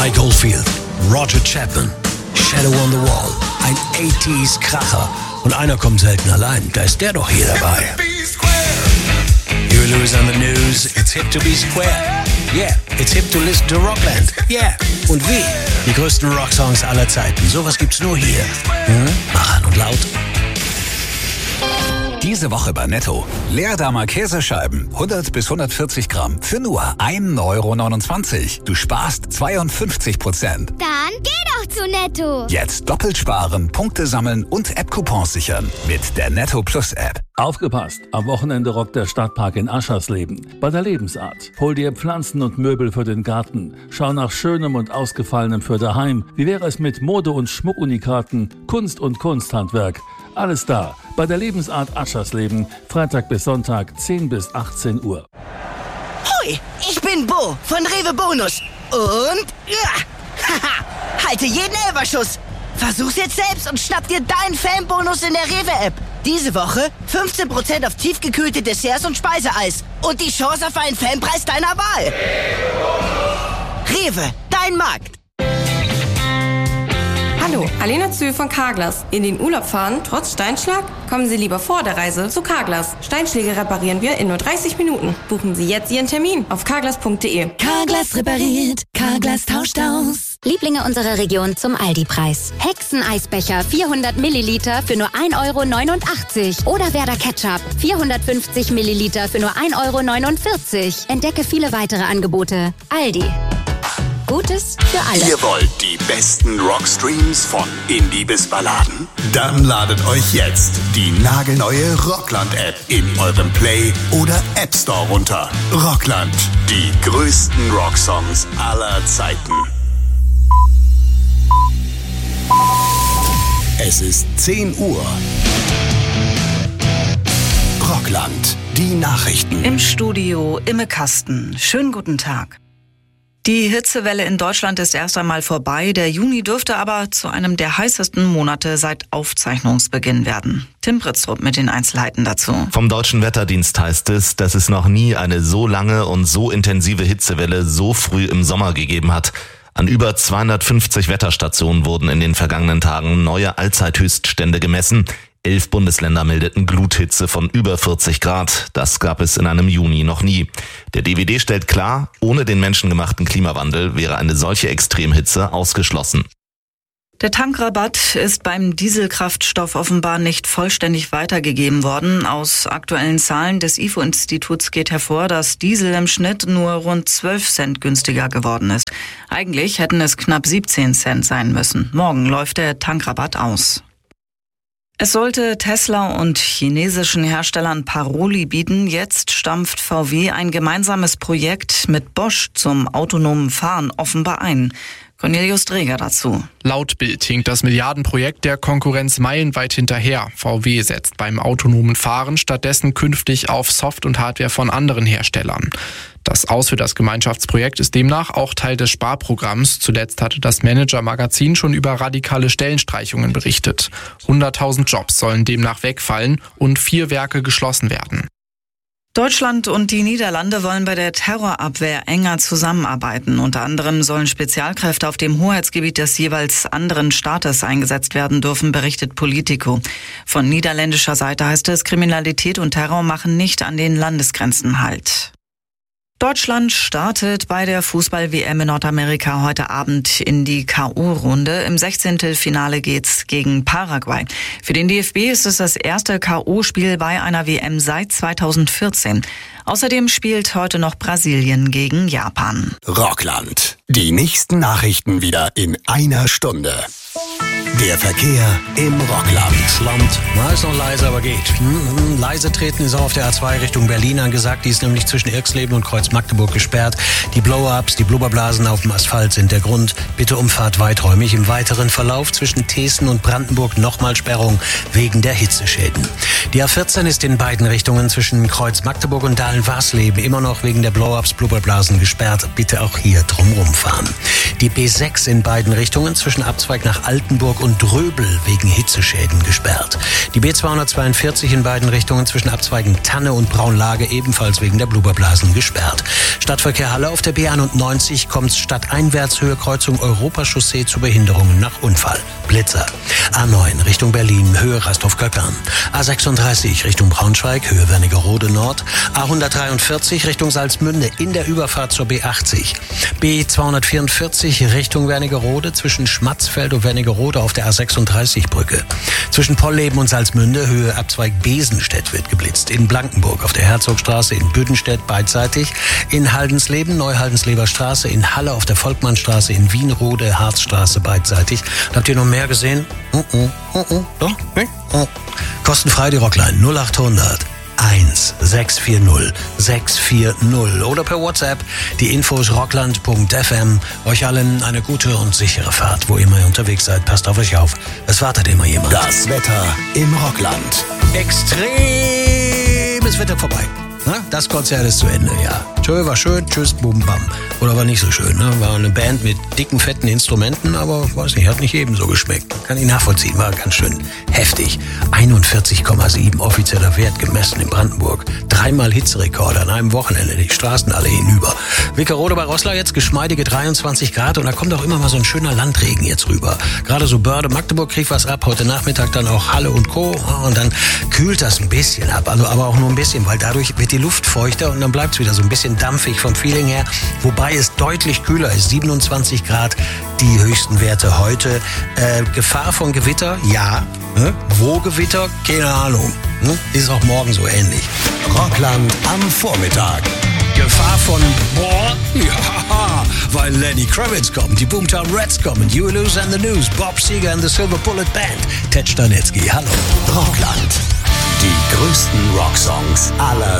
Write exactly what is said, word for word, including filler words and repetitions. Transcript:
Mike Oldfield, Roger Chapman, Shadow on the Wall, ein achtziger-Kracher. Und einer kommt selten allein, da ist der doch hier dabei. Huey Lewis on the news, it's hip to be square. Yeah, it's hip to listen to Rockland. Yeah, und wie? Die größten Rocksongs aller Zeiten. Sowas gibt's nur hier. Hm? Mach an und laut. Diese Woche bei Netto. Leerdammer Käsescheiben, hundert bis hundertvierzig Gramm, für nur ein Euro neunundzwanzig. Du sparst zweiundfünfzig Prozent. Dann geh doch zu Netto. Jetzt doppelt sparen, Punkte sammeln und App-Coupons sichern mit der Netto Plus App. Aufgepasst! Am Wochenende rockt der Stadtpark in Aschersleben. Bei der Lebensart. Hol dir Pflanzen und Möbel für den Garten. Schau nach Schönem und Ausgefallenem für daheim. Wie wäre es mit Mode- und Schmuckunikaten, Kunst- und Kunsthandwerk? Alles da. Bei der Lebensart Aschersleben. Freitag bis Sonntag, zehn bis achtzehn Uhr. Hoi, ich bin Bo von Rewe Bonus. Und ja, haha, halte jeden Elberschuss. Versuch's jetzt selbst und schnapp dir deinen Fanbonus in der Rewe-App. Diese Woche fünfzehn Prozent auf tiefgekühlte Desserts und Speiseeis. Und die Chance auf einen Fanpreis deiner Wahl. Rewe, dein Markt. Hallo, Alena Zühl von Carglass. In den Urlaub fahren, trotz Steinschlag? Kommen Sie lieber vor der Reise zu Carglass. Steinschläge reparieren wir in nur dreißig Minuten. Buchen Sie jetzt Ihren Termin auf carglass punkt de. Carglass repariert, Carglass tauscht aus. Lieblinge unserer Region zum Aldi-Preis. Hexeneisbecher vierhundert Milliliter für nur ein Euro neunundachtzig. Oder Werder Ketchup vierhundertfünfzig Milliliter für nur ein Euro neunundvierzig. Entdecke viele weitere Angebote. Aldi. Gutes für alle. Ihr wollt die besten Rockstreams von Indie bis Balladen? Dann ladet euch jetzt die nagelneue Rockland-App in eurem Play- oder App Store runter. Rockland, die größten Rocksongs aller Zeiten. Es ist zehn Uhr. Rockland, die Nachrichten. Im Studio Imme Kasten. Schönen guten Tag. Die Hitzewelle in Deutschland ist erst einmal vorbei. Der Juni dürfte aber zu einem der heißesten Monate seit Aufzeichnungsbeginn werden. Tim Pritztrup mit den Einzelheiten dazu. Vom Deutschen Wetterdienst heißt es, dass es noch nie eine so lange und so intensive Hitzewelle so früh im Sommer gegeben hat. An über zweihundertfünfzig Wetterstationen wurden in den vergangenen Tagen neue Allzeithöchststände gemessen. Elf Bundesländer meldeten Gluthitze von über vierzig Grad. Das gab es in einem Juni noch nie. Der D W D stellt klar, ohne den menschengemachten Klimawandel wäre eine solche Extremhitze ausgeschlossen. Der Tankrabatt ist beim Dieselkraftstoff offenbar nicht vollständig weitergegeben worden. Aus aktuellen Zahlen des I F O-Instituts geht hervor, dass Diesel im Schnitt nur rund zwölf Cent günstiger geworden ist. Eigentlich hätten es knapp siebzehn Cent sein müssen. Morgen läuft der Tankrabatt aus. Es sollte Tesla und chinesischen Herstellern Paroli bieten. Jetzt stampft V W ein gemeinsames Projekt mit Bosch zum autonomen Fahren offenbar ein. Cornelius Dreger dazu. Laut Bild hinkt das Milliardenprojekt der Konkurrenz meilenweit hinterher. V W setzt beim autonomen Fahren stattdessen künftig auf Soft- und Hardware von anderen Herstellern. Das Aus für das Gemeinschaftsprojekt ist demnach auch Teil des Sparprogramms. Zuletzt hatte das Manager-Magazin schon über radikale Stellenstreichungen berichtet. hunderttausend Jobs sollen demnach wegfallen und vier Werke geschlossen werden. Deutschland und die Niederlande wollen bei der Terrorabwehr enger zusammenarbeiten. Unter anderem sollen Spezialkräfte auf dem Hoheitsgebiet des jeweils anderen Staates eingesetzt werden dürfen, berichtet Politico. Von niederländischer Seite heißt es, Kriminalität und Terror machen nicht an den Landesgrenzen Halt. Deutschland startet bei der Fußball-W M in Nordamerika heute Abend in die K O-Runde. Im Sechzehntelfinale geht's gegen Paraguay. Für den D F B ist es das erste K O-Spiel bei einer W M seit zweitausendvierzehn. Außerdem spielt heute noch Brasilien gegen Japan. Rockland. Die nächsten Nachrichten wieder in einer Stunde. Der Verkehr im Rockland. Land. Na, ist noch leise, aber geht. Hm, leise treten ist auch auf der A zwei Richtung Berlin angesagt. Die ist nämlich zwischen Irxleben und Kreuz Magdeburg gesperrt. Die Blow-Ups, die Blubberblasen auf dem Asphalt sind der Grund. Bitte Umfahrt weiträumig. Im weiteren Verlauf zwischen Thesen und Brandenburg nochmal Sperrung wegen der Hitzeschäden. Die A vierzehn ist in beiden Richtungen zwischen Kreuz Magdeburg und Dahlen-Warsleben immer noch wegen der Blow-Ups, Blubberblasen gesperrt. Bitte auch hier drumrum fahren. Die B sechs in beiden Richtungen zwischen Abzweig nach Altenburg und Röbel wegen Hitzeschäden gesperrt. Die B zweihundertzweiundvierzig in beiden Richtungen zwischen Abzweigen Tanne und Braunlage ebenfalls wegen der Blubberblasen gesperrt. Stadtverkehr Halle auf der B einundneunzig kommt stadteinwärts Höhe Kreuzung Europachaussee zu Behinderungen nach Unfall. Blitzer. A neun Richtung Berlin, Höhe Rasthof-Göckern. A sechsunddreißig Richtung Braunschweig, Höhe Wernigerode Nord. A hundertdreiundvierzig Richtung Salzmünde in der Überfahrt zur B achtzig. B zweihundertvierundvierzig Richtung Wernigerode zwischen Schmatzfeld und Wernigerode auf der A sechsunddreißig Brücke. Zwischen Polleben und Salzmünde, Höhe Abzweig Besenstedt wird geblitzt. In Blankenburg auf der Herzogstraße, in Büdenstedt beidseitig. In Haldensleben, Neuhaldensleber Straße, in Halle auf der Volkmannstraße, in Wienrode, Harzstraße beidseitig. Habt ihr noch mehr gesehen? Uh, uh, uh, uh, doch? Uh. Kostenfrei die Rockline null achthundert eins sechs vier null sechs vier null oder per WhatsApp die Infos rockland punkt f m. Euch allen eine gute und sichere Fahrt, wo immer ihr unterwegs seid. Passt auf euch auf. Es wartet immer jemand. Das Wetter im Rockland. Extremes Wetter vorbei. Na, das Konzert ist zu Ende, ja. Tschö, war schön, tschüss, bum, bam. Oder war nicht so schön, ne? War eine Band mit dicken, fetten Instrumenten, aber, weiß nicht, hat nicht jedem so geschmeckt. Kann ich nachvollziehen, war ganz schön heftig. einundvierzig Komma sieben offizieller Wert gemessen in Brandenburg. Dreimal Hitzerekord an einem Wochenende, die Straßen alle hinüber. Wickerode bei Roßlau jetzt geschmeidige dreiundzwanzig Grad und da kommt auch immer mal so ein schöner Landregen jetzt rüber. Gerade so Börde, Magdeburg kriegt was ab, heute Nachmittag dann auch Halle und Co. Und dann kühlt das ein bisschen ab, also aber auch nur ein bisschen, weil dadurch wird die Luft feuchter und dann bleibt es wieder so ein bisschen dampfig vom Feeling her, wobei es deutlich kühler ist. siebenundzwanzig Grad die höchsten Werte heute. Äh, Gefahr von Gewitter? Ja. Ne? Wo Gewitter? Keine Ahnung. Ne? Ist auch morgen so ähnlich. Rockland am Vormittag. Gefahr von boah, ja, weil Lenny Kravitz kommt, die Boomtown Rats kommen, Huey Lewis and the News, Bob Seger and the Silver Bullet Band, Ted Stanetzky, hallo. Rockland. Die größten Rocksongs aller